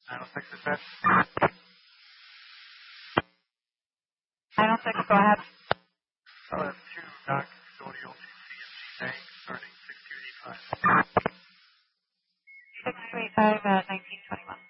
906 is that? 906, go ahead. LS2, non-custodial CMG Bank, starting 6285. 6285 at 1921.